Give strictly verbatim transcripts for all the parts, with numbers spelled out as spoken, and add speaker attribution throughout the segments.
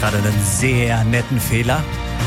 Speaker 1: gerade einen sehr netten Fehler.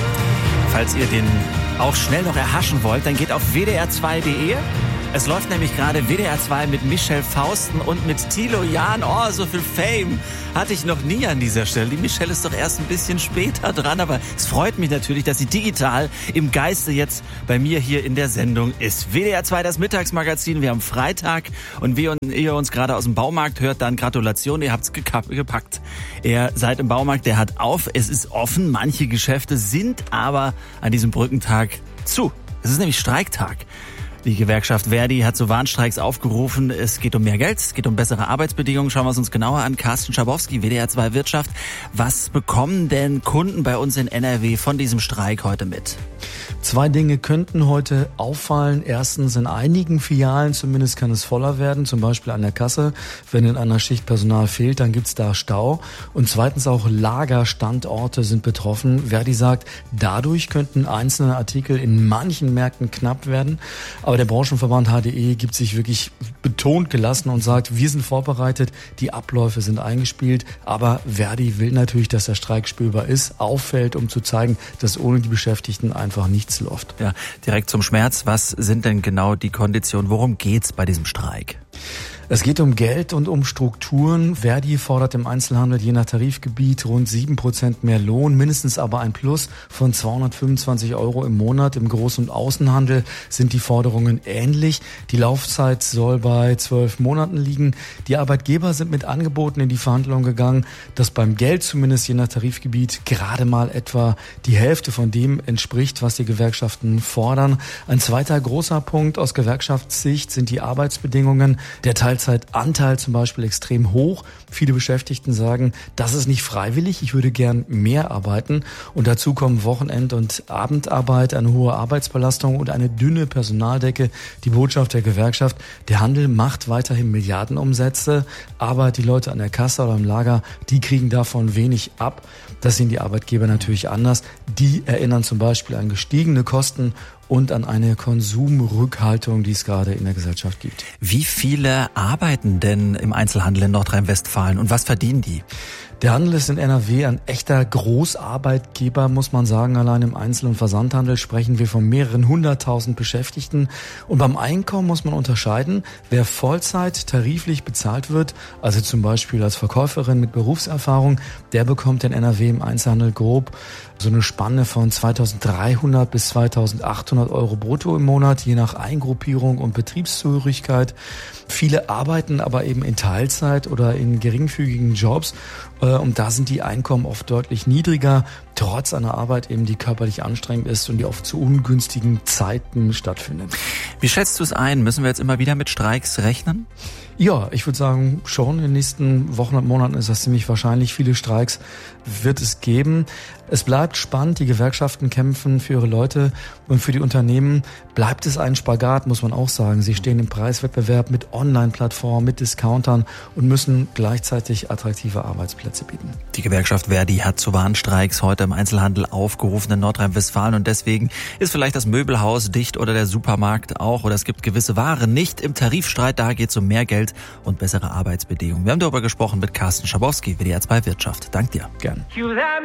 Speaker 1: Falls ihr den auch schnell noch erhaschen wollt, dann geht auf w d r zwei punkt d e. Es läuft nämlich gerade W D R zwei mit Michelle Fausten und mit Thilo Jahn. Oh, so viel Fame hatte ich noch nie an dieser Stelle. Die Michelle ist doch erst ein bisschen später dran, aber es freut mich natürlich, dass sie digital im Geiste jetzt bei mir hier in der Sendung ist. W D R zwei, das Mittagsmagazin. Wir haben Freitag und wie ihr uns gerade aus dem Baumarkt hört, dann Gratulation, ihr habt's gepackt. Ihr seid im Baumarkt, der hat auf, es ist offen. Manche Geschäfte sind aber an diesem Brückentag zu. Es ist nämlich Streiktag. Die Gewerkschaft Verdi hat zu Warnstreiks aufgerufen. Es geht um mehr Geld, es geht um bessere Arbeitsbedingungen. Schauen wir es uns genauer an. Carsten Schabowski, W D R zwei Wirtschaft. Was bekommen denn Kunden bei uns in N R W von diesem Streik heute mit?
Speaker 2: Zwei Dinge könnten heute auffallen. Erstens, in einigen Filialen zumindest kann es voller werden, zum Beispiel an der Kasse. Wenn in einer Schicht Personal fehlt, dann gibt's da Stau. Und zweitens auch Lagerstandorte sind betroffen. Verdi sagt, dadurch könnten einzelne Artikel in manchen Märkten knapp werden. Aber der Branchenverband H D E gibt sich wirklich betont gelassen und sagt, wir sind vorbereitet, die Abläufe sind eingespielt. Aber Verdi will natürlich, dass der Streik spürbar ist, auffällt, um zu zeigen, dass ohne die Beschäftigten einfach nichts läuft.
Speaker 1: Ja, direkt zum Schmerz. Was sind denn genau die Konditionen? Worum geht's bei diesem Streik?
Speaker 2: Es geht um Geld und um Strukturen. Verdi fordert im Einzelhandel je nach Tarifgebiet rund sieben Prozent mehr Lohn, mindestens aber ein Plus von zweihundertfünfundzwanzig Euro im Monat. Im Groß- und Außenhandel sind die Forderungen ähnlich. Die Laufzeit soll bei zwölf Monaten liegen. Die Arbeitgeber sind mit Angeboten in die Verhandlungen gegangen, das beim Geld zumindest je nach Tarifgebiet gerade mal etwa die Hälfte von dem entspricht, was die Gewerkschaften fordern. Ein zweiter großer Punkt aus Gewerkschaftssicht sind die Arbeitsbedingungen. Der Teilzeitanteil zum Beispiel extrem hoch. Viele Beschäftigten sagen, das ist nicht freiwillig, ich würde gern mehr arbeiten. Und dazu kommen Wochenend- und Abendarbeit, eine hohe Arbeitsbelastung und eine dünne Personaldecke. Die Botschaft der Gewerkschaft, der Handel macht weiterhin Milliardenumsätze, aber die Leute an der Kasse oder im Lager, die kriegen davon wenig ab. Das sehen die Arbeitgeber natürlich anders. Die erinnern zum Beispiel an gestiegene Kosten und an eine Konsumrückhaltung, die es gerade in der Gesellschaft gibt.
Speaker 1: Wie viele arbeiten denn im Einzelhandel in Nordrhein-Westfalen und was verdienen die?
Speaker 2: Der Handel ist in N R W ein echter Großarbeitgeber, muss man sagen. Allein im Einzel- und Versandhandel sprechen wir von mehreren hunderttausend Beschäftigten. Und beim Einkommen muss man unterscheiden, wer Vollzeit tariflich bezahlt wird, also zum Beispiel als Verkäuferin mit Berufserfahrung, der bekommt in N R W im Einzelhandel grob so eine Spanne von zweitausenddreihundert bis zweitausendachthundert Euro brutto im Monat, je nach Eingruppierung und Betriebszugehörigkeit. Viele arbeiten aber eben in Teilzeit oder in geringfügigen Jobs. Und da sind die Einkommen oft deutlich niedriger, trotz einer Arbeit eben, die körperlich anstrengend ist und die oft zu ungünstigen Zeiten stattfindet.
Speaker 1: Wie schätzt du es ein? Müssen wir jetzt immer wieder mit Streiks rechnen?
Speaker 2: Ja, ich würde sagen, schon in den nächsten Wochen und Monaten ist das ziemlich wahrscheinlich. Viele Streiks wird es geben. Es bleibt spannend, die Gewerkschaften kämpfen für ihre Leute und für die Unternehmen bleibt es ein Spagat, muss man auch sagen. Sie stehen im Preiswettbewerb mit Online-Plattformen, mit Discountern und müssen gleichzeitig attraktive Arbeitsplätze bieten.
Speaker 1: Die Gewerkschaft Verdi hat zu Warnstreiks heute im Einzelhandel aufgerufen in Nordrhein-Westfalen und deswegen ist vielleicht das Möbelhaus dicht oder der Supermarkt auch oder es gibt gewisse Waren nicht im Tarifstreit. Da geht es um mehr Geld und bessere Arbeitsbedingungen. Wir haben darüber gesprochen mit Carsten Schabowski, W D R zwei Wirtschaft. Dank dir.
Speaker 2: Gern.